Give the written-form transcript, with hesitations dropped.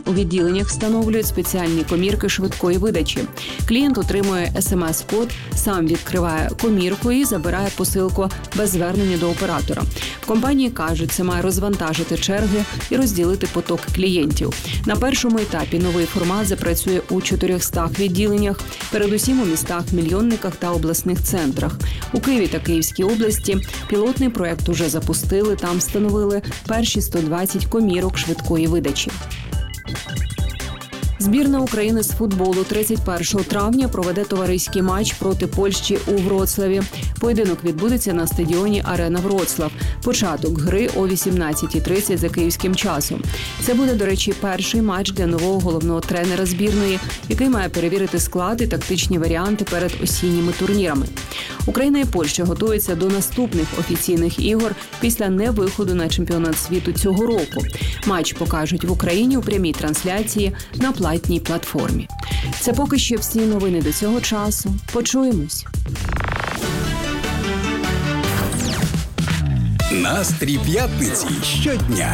У відділеннях встановлюють спеціальні комірки швидкої видачі. Клієнт отримує смс-код, сам відкриває комірку і забирає посилку без звернення до оператора. В компанії кажуть, це має розвантажити черги і розділити поток клієнтів. На першому етапі новий формат запрацює у 400 відділеннях, передусім у містах-мільйонниках та обласних центрах. У Києві та Київській області пілотний проект уже запустили, там встановили перші 120 комірок швидкої видачі. Збірна України з футболу 31 травня проведе товариський матч проти Польщі у Вроцлаві. Поєдинок відбудеться на стадіоні «Арена Вроцлав». Початок гри о 18:30 за київським часом. Це буде, до речі, перший матч для нового головного тренера збірної, який має перевірити склад і тактичні варіанти перед осінніми турнірами. Україна і Польща готуються до наступних офіційних ігор після невиходу на чемпіонат світу цього року. Матч покажуть в Україні у прямій трансляції на платній платформі. Це поки що всі новини до цього часу. Почуємось. Настрій п'ятниці щодня.